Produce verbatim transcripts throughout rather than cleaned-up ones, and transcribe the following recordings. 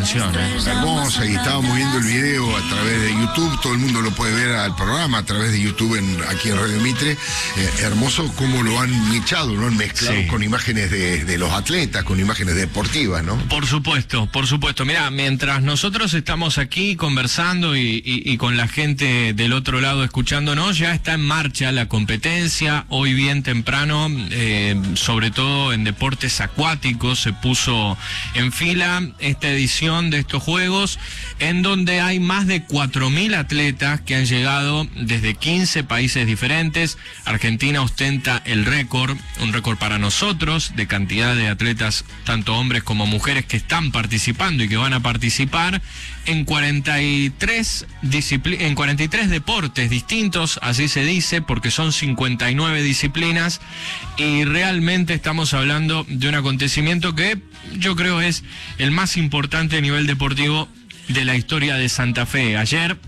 canción, ¿eh? Hermosa, y estábamos viendo el video a través de YouTube, todo el mundo lo puede ver al programa a través de YouTube en, aquí en Radio Mitre. Eh, hermoso cómo lo han mechado, lo han mezclado Sí. con imágenes de, de los atletas, con imágenes deportivas, ¿no? Por supuesto, por supuesto. Mira, mientras nosotros estamos aquí conversando y, y, y con la gente del otro lado escuchándonos, ya está en marcha la competencia. Hoy bien temprano, eh, sobre todo en deportes acuáticos, se puso en fila esta edición de estos Juegos, en donde hay más de cuatro mil atletas que han llegado desde quince países diferentes. Argentina ostenta el récord, un récord para nosotros, de cantidad de atletas, tanto hombres como mujeres, que están participando y que van a participar en cuarenta y tres discipli- en cuarenta y tres deportes distintos, así se dice, porque son cincuenta y nueve disciplinas, y realmente estamos hablando de un acontecimiento que yo creo es el más importante a nivel deportivo de la historia de Santa Fe. Ayer,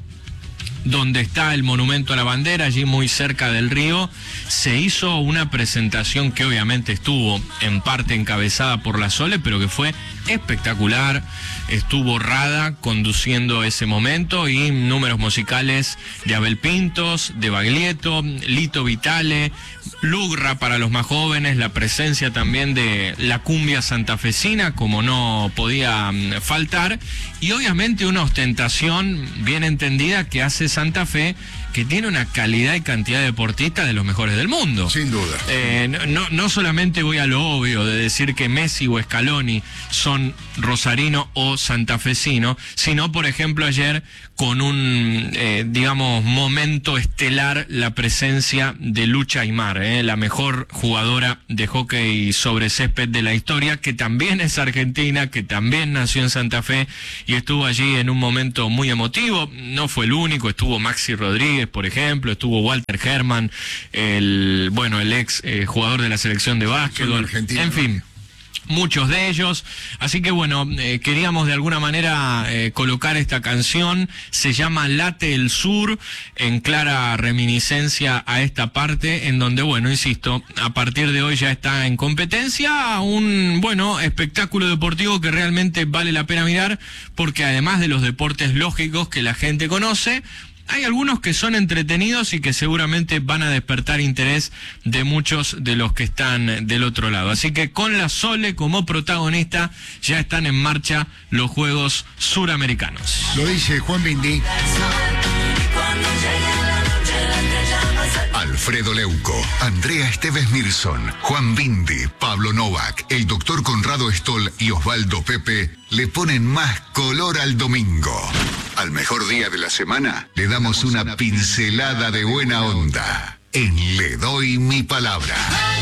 donde está el Monumento a la Bandera, allí muy cerca del río, se hizo una presentación que obviamente estuvo en parte encabezada por la Sole, pero que fue espectacular. Estuvo Rada conduciendo ese momento, y números musicales de Abel Pintos, de Baglietto, Lito Vitale, Lugra para los más jóvenes, la presencia también de la cumbia santafesina, como no podía mm, faltar, y obviamente una ostentación bien entendida que hace Santa Fe, que tiene una calidad y cantidad de deportistas de los mejores del mundo. Sin duda. Eh, no, no solamente voy a lo obvio de decir que Messi o Scaloni son rosarino o santafesino, sino, por ejemplo, ayer con un, eh, digamos, momento estelar, la presencia de Lucha Aymar, eh, la mejor jugadora de hockey sobre césped de la historia, que también es argentina, que también nació en Santa Fe y estuvo allí en un momento muy emotivo. No fue el único, estuvo Maxi Rodríguez, por ejemplo, estuvo Walter Herman, el, bueno, el ex eh, jugador de la selección de básquetbol, en fin. Muchos de ellos, así que bueno, eh, queríamos de alguna manera eh, colocar esta canción. Se llama Late el Sur, en clara reminiscencia a esta parte, en donde, bueno, insisto, a partir de hoy ya está en competencia un, bueno, espectáculo deportivo que realmente vale la pena mirar, porque además de los deportes lógicos que la gente conoce, hay algunos que son entretenidos y que seguramente van a despertar interés de muchos de los que están del otro lado. Así que con la Sole como protagonista ya están en marcha los Juegos Suramericanos. Lo dice Juan Bindi. Alfredo Leuco, Andrea Esteves Mirson, Juan Bindi, Pablo Novak, el doctor Conrado Stoll y Osvaldo Pepe le ponen más color al domingo. Al mejor día de la semana le damos una pincelada de buena onda en Le Doy Mi Palabra.